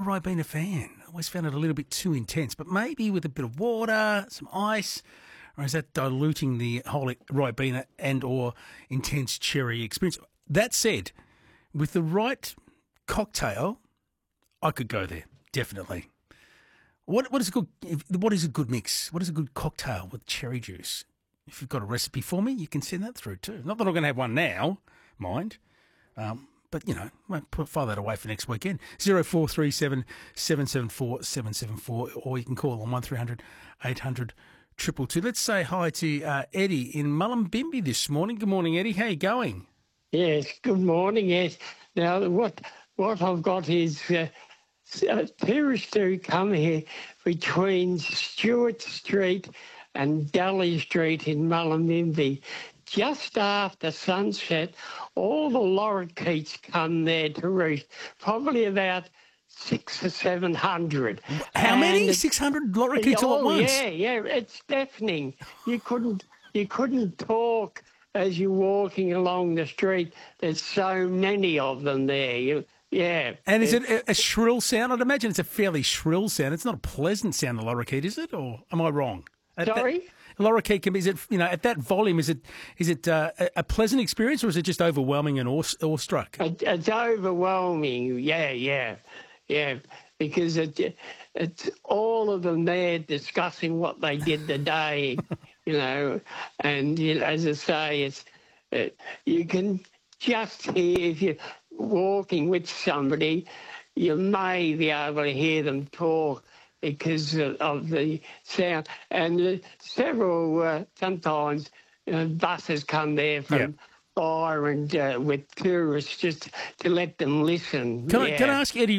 I've been a fan. I always found it a little bit too intense, but maybe with a bit of water, some ice, or is that diluting the whole Ribena and or intense cherry experience? That said, with the right cocktail, I could go there, definitely. What is a good mix? What is a good cocktail with cherry juice? If you've got a recipe for me, you can send that through too. Not that I'm going to have one now, mind. But, won't file that away for next weekend. 0437 774 774, or you can call on 1300 800 222. Let's say hi to Eddie in Mullumbimby this morning. Good morning, Eddie. How you going? Yes, good morning, yes. Now, what I've got is tourists who come here between Stewart Street and Gully Street in Mullumbimby. Just after sunset, all the lorikeets come there to roost, probably about 600 or 700. How many? 600 lorikeets all at once? Yeah, it's deafening. You couldn't talk as you're walking along the street. There's so many of them there. And is it a shrill sound? I'd imagine it's a fairly shrill sound. It's not a pleasant sound, the lorikeet, is it? Or am I wrong? Sorry? Lorikeet can be, is it, at that volume, is it a pleasant experience, or is it just overwhelming and awestruck? It's overwhelming, yeah, because it's all of them there discussing what they did today, and as I say, you can just hear, if you're walking with somebody, you may be able to hear them talk because of the sound. And several, sometimes, buses come there from Byron with tourists just to let them listen. Can I ask Eddie,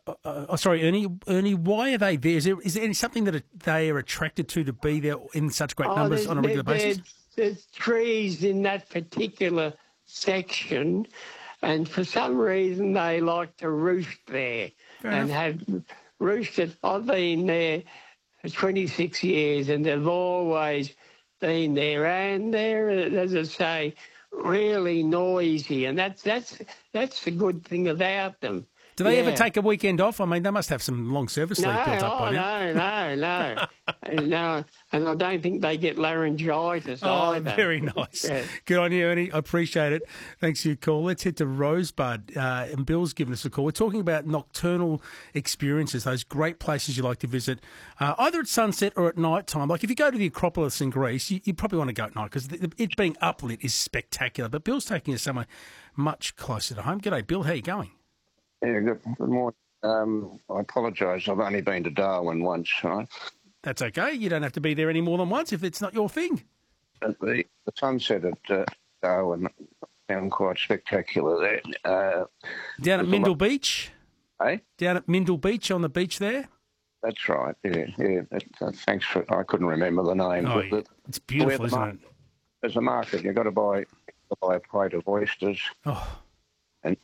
Ernie, why are they there? Is there something that they are attracted to be there in such great numbers on a regular basis? There's trees in that particular section, and for some reason they like to roost there. Have roosted. I've been there for 26 years and they've always been there, and they're, as I say, really noisy, and that's the good thing about them. Do they ever take a weekend off? I mean, they must have some long service leave built up by now. No. And I don't think they get laryngitis either. Very nice. Yeah. Good on you, Ernie. I appreciate it. Thanks for your call. Let's head to Rosebud. And Bill's given us a call. We're talking about nocturnal experiences, those great places you like to visit, either at sunset or at night time. Like if you go to the Acropolis in Greece, you probably want to go at night because it being uplit is spectacular. But Bill's taking us somewhere much closer to home. G'day, Bill. How are you going? Yeah, good morning. I apologise. I've only been to Darwin once, right? That's okay. You don't have to be there any more than once if it's not your thing. The sunset at Darwin found quite spectacular there. Down at Mindle Beach? Eh? Down at Mindle Beach, on the beach there? That's right, yeah. Thanks for... I couldn't remember the name. Oh, yeah. It's beautiful, isn't it? There's a market. You've got to buy a plate of oysters. Oh. And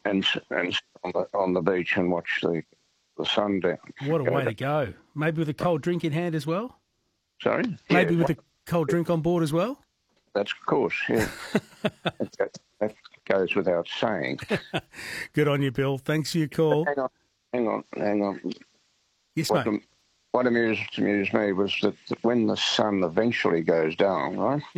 on the beach and watch the sun down. What a way to go. Maybe with a cold drink in hand as well? Sorry? Maybe with a cold drink on board as well? That's of course, yeah. that goes without saying. Good on you, Bill. Thanks for your call. Hang on. Yes, mate. What amused me was that when the sun eventually goes down, right?